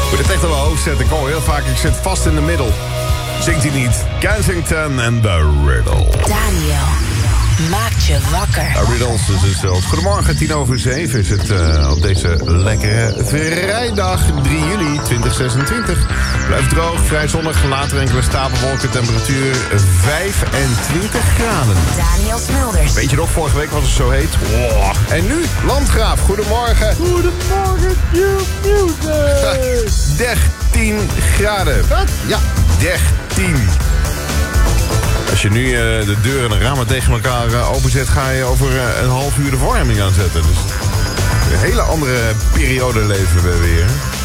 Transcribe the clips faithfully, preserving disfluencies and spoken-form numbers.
Moet het echt op mijn hoofd zetten. Ik hoor heel vaak, ik zit vast in de middel. Zingt hij niet. Kensington and the Riddle. Daniel maakt je wakker. De Riddles is het zelfs. Goedemorgen, tien over zeven is het uh, op deze lekkere vrijdag drie juli tweeduizend zesentwintig. Blijft droog, vrij zonnig, later enkele stapelwolken, temperatuur vijfentwintig graden. Daniel Smulders. Weet je nog, vorige week was het zo heet? Wow. En nu, Landgraaf, goedemorgen. Goedemorgen, Q-Music. dertien graden. Wat? Ja, dertien. Als je nu uh, de deuren en de ramen tegen elkaar uh, openzet, ga je over uh, een half uur de verwarming aanzetten. Dus een hele andere periode leven we weer.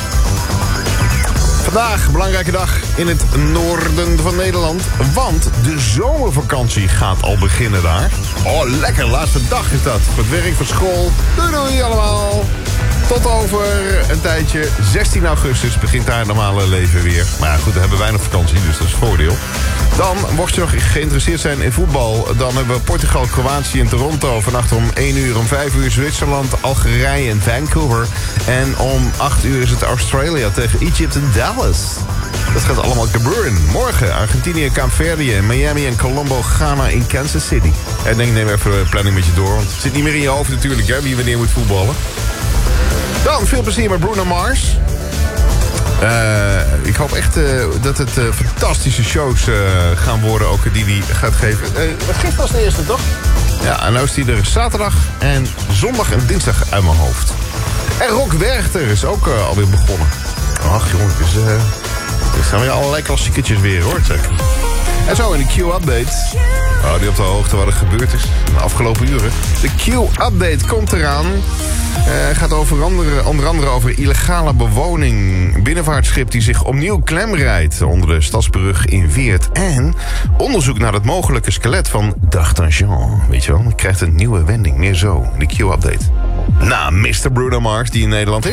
Vandaag, belangrijke dag in het noorden van Nederland. Want de zomervakantie gaat al beginnen daar. Oh, lekker, laatste dag is dat. Voor het werk, voor school. Doei doei allemaal. Tot over een tijdje, zestien augustus, begint daar het normale leven weer. Maar ja, goed, dan hebben wij nog vakantie, dus dat is het voordeel. Dan, mocht je nog geïnteresseerd zijn in voetbal, dan hebben we Portugal, Kroatië in Toronto. Vannacht om één uur, om vijf uur Zwitserland, Algerije en Vancouver. En om acht uur is het Australia tegen Egypt en Dallas. Dat gaat allemaal gebeuren. Morgen Argentinië, Kaapverdië, Miami en Colombo, Ghana in Kansas City. En denk, neem even de planning met je door, want het zit niet meer in je hoofd natuurlijk, hè, wie wanneer moet voetballen. Dan, veel plezier met Bruno Mars. Uh, ik hoop echt uh, dat het uh, fantastische shows uh, gaan worden, ook die hij gaat geven. Uh, gisteren was de eerste, toch? Ja, en nu is hij er zaterdag en zondag en dinsdag uit mijn hoofd. En Rock Werchter is ook uh, alweer begonnen. Ach jongen, het is, uh, er staan weer allerlei klassiekertjes weer, hoor, zeg. En zo in de Q-update. Oh, die op de hoogte wat er gebeurd is in de afgelopen uren. De Q-update komt eraan. Het uh, gaat over andere, onder andere over illegale bewoning. Binnenvaartschip die zich opnieuw klemrijdt onder de stadsbrug in Weert. En onderzoek naar het mogelijke skelet van D'Artagnan. Weet je wel, het krijgt een nieuwe wending. Meer zo, de Q-update. Na mister Bruno Mars, die in Nederland is.